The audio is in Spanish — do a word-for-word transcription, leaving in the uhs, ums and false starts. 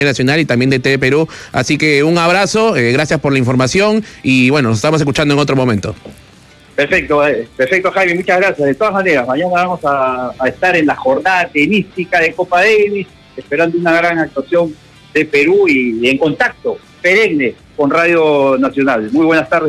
Nacional y también de T V Perú. Así que un abrazo, eh, gracias por la información y bueno, nos estamos escuchando en otro momento. Perfecto, eh, perfecto Jaime, muchas gracias. De todas maneras, mañana vamos a, a estar en la jornada tenística de Copa Davis, esperando una gran actuación de Perú y, y en contacto perenne con Radio Nacional. Muy buenas tardes.